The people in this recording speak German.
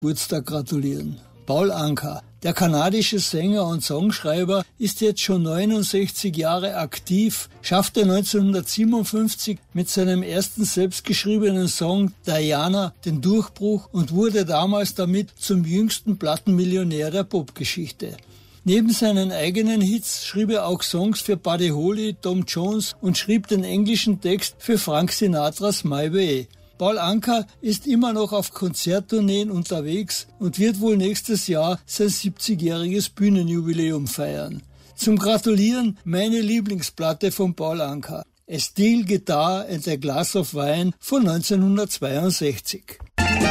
Geburtstag gratulieren. Paul Anka, der kanadische Sänger und Songschreiber, ist jetzt schon 69 Jahre aktiv, schaffte 1957 mit seinem ersten selbstgeschriebenen Song Diana den Durchbruch und wurde damals damit zum jüngsten Plattenmillionär der Popgeschichte. Neben seinen eigenen Hits schrieb er auch Songs für Buddy Holly, Tom Jones und schrieb den englischen Text für Frank Sinatras My Way. Paul Anka ist immer noch auf Konzerttourneen unterwegs und wird wohl nächstes Jahr sein 70-jähriges Bühnenjubiläum feiern. Zum Gratulieren meine Lieblingsplatte von Paul Anka, A Steel Guitar and a Glass of Wine von 1962.